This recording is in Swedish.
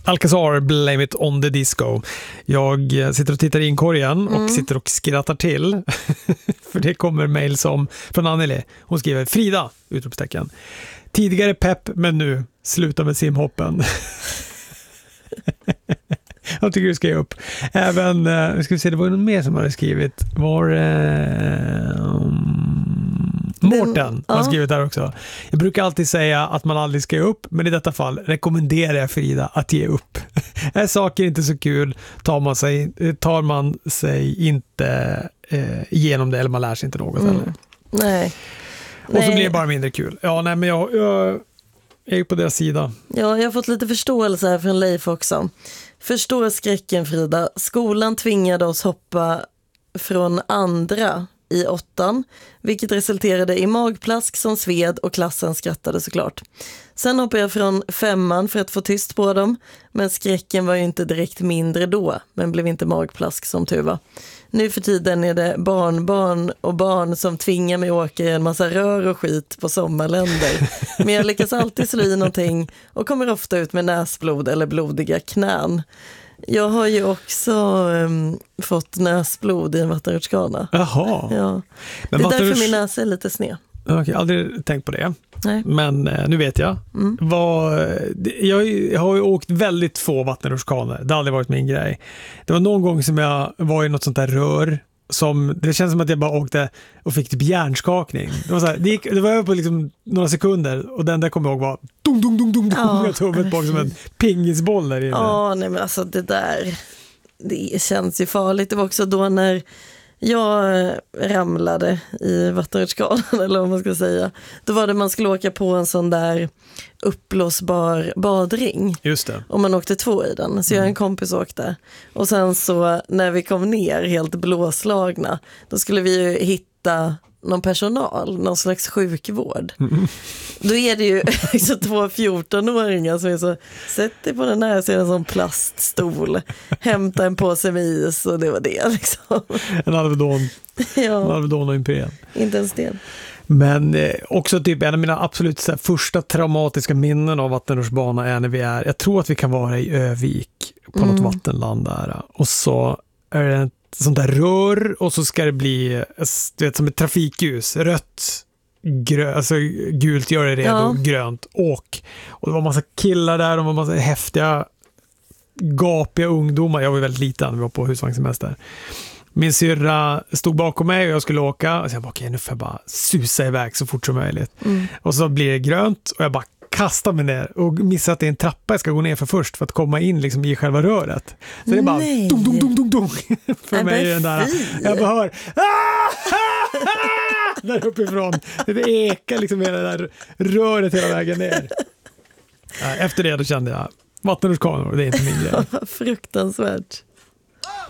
Alcazar, Blame It On The Disco. Jag sitter och tittar i inkorgen och sitter och skrattar till. För det kommer mejl från Anneli. Hon skriver Frida, utropstecken. Tidigare pepp, men nu sluta med simhoppen. Jag tycker du ska ge upp. Även, ska vi se, det var någon mer som hade skrivit. Var Mårten har skrivit där också. Jag brukar alltid säga att man aldrig ska ge upp, men i detta fall rekommenderar jag Frida att ge upp. Är saker inte så kul tar man sig inte igenom det, eller man lär sig inte något heller. Nej. Och så blir det bara mindre kul. Ja, nej, men jag är på deras sida. Ja, jag har fått lite förståelse här från Leif också. Förstår skräcken, Frida. Skolan tvingade oss hoppa från andra i 8:an, vilket resulterade i magplask som sved och klassen skrattade såklart. Sen hoppade jag från 5:an för att få tyst på dem, men skräcken var ju inte direkt mindre då, men blev inte magplask som tur var. Nu för tiden är det barnbarn och barn som tvingar mig åka i en massa rör och skit på sommarländer. Men jag lyckas alltid slå i någonting och kommer ofta ut med näsblod eller blodiga knän. Jag har ju också fått näsblod i en vattenrutschkana. Jaha. Ja. Det är därför min näsa är lite sned. Okej, aldrig tänkt på det. Nej. Men nu vet jag. Jag har ju åkt väldigt få vattenrutschkanor. Det har aldrig varit min grej. Det var någon gång som jag var i något sånt där rör. Det känns som att jag bara åkte och fick typ hjärnskakning. Det var så här, det var över på liksom några sekunder och den där kommer jag ihåg var dong dong dong dong dong. Jag tog huvudet bak som en pingisboll där inne. Ja, nej men alltså det känns ju farligt. Det var också då när jag ramlade i vattenrutschkanan, eller vad man ska säga. Då var det man skulle åka på en sån där uppblåsbar badring. Just det. Och man åkte 2 i den. Så jag och en kompis åkte. Och sen så när vi kom ner helt blåslagna, då skulle vi ju hitta någon personal, någon slags sjukvård. Då är det ju så 2 14-åringar som är så, sätt dig på den här, så är det en sån plaststol, hämta en påse med is och det var det liksom. En Alvedon. Ja. En Alvedon och Imperial. Inte ens det. Men också typ en av mina absolut första traumatiska minnen av vattenrutschbana är när jag tror att vi kan vara i Övik på något vattenland där. Och så är det ett sånt där rör och så ska det bli som ett trafikljus, rött, alltså gult gör det redo, grönt, åk. Och det var massa killar där, och det var massa häftiga gapiga ungdomar. Jag var väldigt liten, vi var på husvagnssemester. Min syrra stod bakom mig och jag skulle åka. Och så jag bara, okej, nu får jag bara susa iväg så fort som möjligt. Och så blir det grönt och jag bara kastar mig ner och missar att det är en trappa jag ska gå ner för först för att komma in liksom i själva röret. Så det är bara dong, dong, dong, dong, dong. För mig är den där. Jag bara hör där uppifrån. Det ekar liksom hela det där röret hela vägen ner. Efter det då kände jag vattenrutschkanor, det är inte min grej. Fruktansvärt.